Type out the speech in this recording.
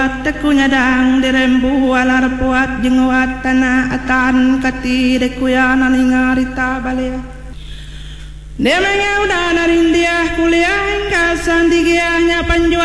Teku nyadang dirembu alar puat jenguat tanah atan kati dekuya naningarita balea. Demengnya udah narindiah kuliah hingga sandigiahnya panjuan.